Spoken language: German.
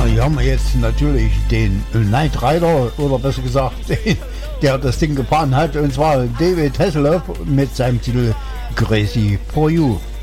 hier haben wir jetzt natürlich den Knight Rider, oder besser gesagt, der das Ding gefahren hat, und zwar David Hasselhoff mit seinem Titel Crazy for You.